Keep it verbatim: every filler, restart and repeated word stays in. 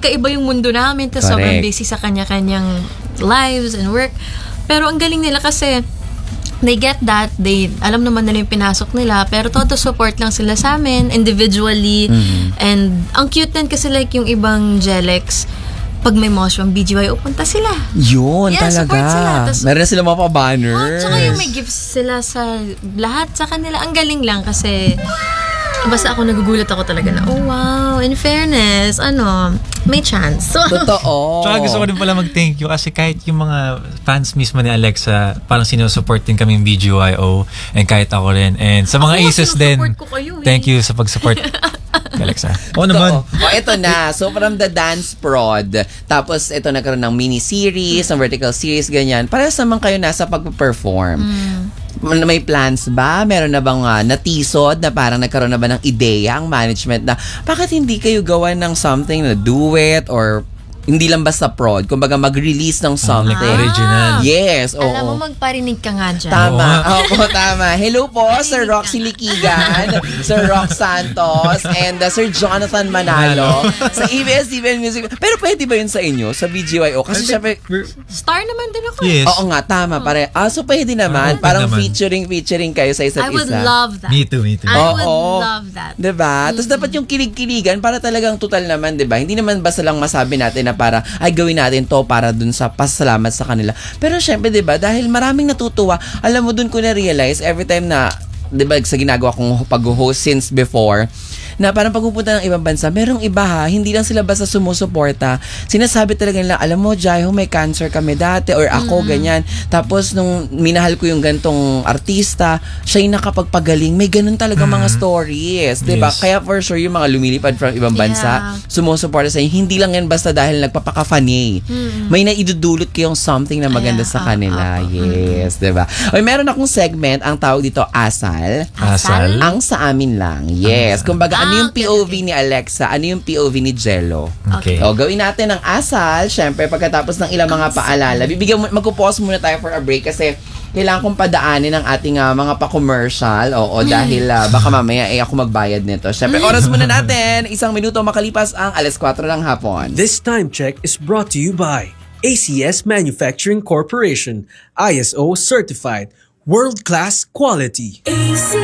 magkaiba yung mundo namin, tapos sobrang busy sa kanya-kanyang lives and work. Pero ang galing nila kasi they get that, they alam naman nila yung pinasok nila, pero todo support lang sila sa amin individually. Mm-hmm. And ang cute din kasi like yung ibang Jelex, pag may motion, B G Y O, punta sila. Yun, yeah, talaga. Support sila. Tas, meron sila mga pa-banners. Oh, tsaka yung may gifts sila sa lahat sa kanila. Ang galing lang kasi basta ako nagugulat ako talaga na, oh wow, in fairness, ano, may chance. So, totoo. Tsaka gusto ko din pala mag-thank you kasi kahit yung mga fans mismo ni Alexa, parang sinusupport din kami yung B G Y O and kahit ako rin. And sa mga ako, aces din, kayo, eh. thank you sa pag-support. Alexa. Oo naman. O, ito na. So, from the dance prod, tapos ito nagkaroon ng mini-series, ng vertical series, ganyan. Para sa mga kayo nasa pag-perform. Mm. May plans ba? Meron na bang uh, natisod na parang nagkaroon na ba ng ideya ang management na bakit hindi kayo gawa ng something na duet or hindi lang basta prod, kumbaga mag-release ng something. Ah, original. Yes, oo. Alam mo, magparinig ka nga dyan. Tama. Oo, tama. Hello po, Sir Roxy Liquigan, Sir Rox Santos, and uh, Sir Jonathan Manalo sa A B S T V and Music. Pero pwede ba yun sa inyo, sa B G Y O? Kasi syempre, star naman din ako. Yes. Oo nga, tama. Pare. Ah, so pwede naman. Oh, parang naman. featuring, featuring kayo sa isa't isa. I would isa. love that. Me too, me too. I Oo. would love that. Diba? Mm-hmm. Tapos dapat yung kilig-kiligan para talagang total naman, diba? Hindi naman basta lang masabi natin na para, ay gawin natin to para dun sa pasalamat sa kanila. Pero syempre, diba? Dahil maraming natutuwa, alam mo dun ko na-realize every time na, diba, sa ginagawa kong pag-host since before, na parang pagpupunta ng ibang bansa, merong iba ha, hindi lang sila basta sumusuporta. Sinasabi talaga nila, alam mo, Jaiho, may cancer kami dati, or ako, mm. ganyan. Tapos, nung minahal ko yung gantong artista, siya yung nakapagpagaling. May ganun talaga mm. mga stories. Diba? Yes. Kaya for sure, yung mga lumilipad from ibang bansa, yeah. sumusuporta sa inyo. Hindi lang yan basta dahil nagpapaka-funny. Mm. May naidudulot kayong something na maganda yeah. sa kanila. Uh, uh, yes, diba? Okay, meron akong segment, ang tawag dito, Asal. Asal? Ang sa amin lang. Yes. Kumbaga, ah, ano yung okay, P O V okay. ni Alexa? Ano yung P O V ni Jello? Okay. O, gawin natin ang asal. Syempre, pagkatapos ng ilang mga paalala, bibigyan mo, magpo-pause muna tayo for a break kasi kailangan kong padaanin ang ating uh, mga pa-commercial. Oo, dahil uh, baka mamaya eh, ako magbayad nito. Syempre, oras muna natin. Isang minuto makalipas ang alas kwatro ng hapon. This time check is brought to you by A C S Manufacturing Corporation, I S O certified, world-class quality.